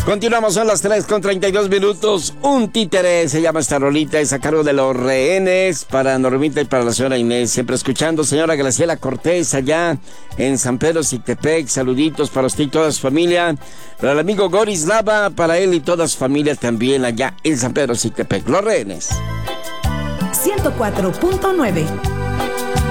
Continuamos, son las 3:32. Un títere se llama esta rolita, es a cargo de Los Rehenes, para Normita y para la señora Inés. Siempre escuchando, señora Graciela Cortés, allá en San Pedro Sictepec. Saluditos para usted y toda su familia. Para el amigo Goris Lava, para él y toda su familia también allá en San Pedro Sictepec. Los Rehenes. 104.9